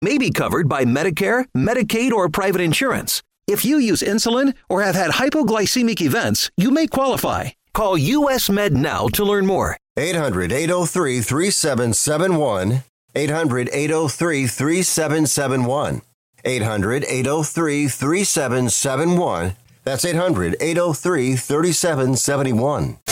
may be covered by Medicare, Medicaid, or private insurance. If you use insulin or have had hypoglycemic events, you may qualify. Call US Med now to learn more. 800-803-3771. 800-803-3771. 800-803-3771. That's 800-803-3771.